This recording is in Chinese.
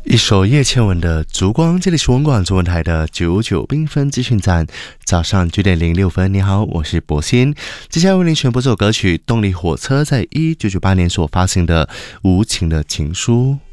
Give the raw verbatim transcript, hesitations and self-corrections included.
一首叶倩文的《烛光》，这里是文广中文台的九九缤纷资讯站，早上九点零六分。你好，我是博鑫。接下来为您选播这首歌曲，动力火车在一九九八年所发行的《无情的情书》。